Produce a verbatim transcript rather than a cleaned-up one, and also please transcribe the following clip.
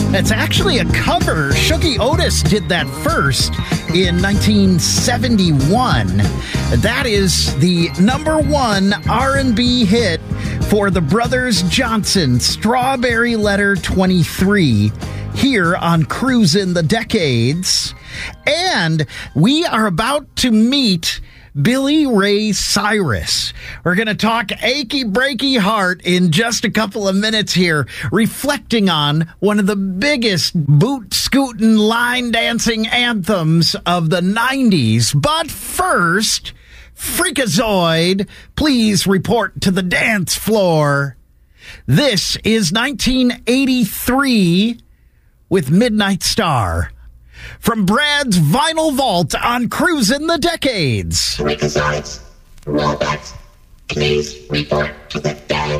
It's actually a cover. Shuggie Otis did that first in nineteen seventy-one. That is the number one R and B hit for the Brothers Johnson, Strawberry Letter twenty-three, here on Cruisin' the Decades. And we are about to meet Billy Ray Cyrus. We're going to talk Achy Breaky Heart in just a couple of minutes here, reflecting on one of the biggest boot-scootin' line dancing anthems of the nineties. But first, Freakazoid, please report to the dance floor. This is nineteen eighty-three with Midnight Star. From Brad's Vinyl Vault on Cruisin' the Decades. Freakazoids, rollbacks, please report to the dance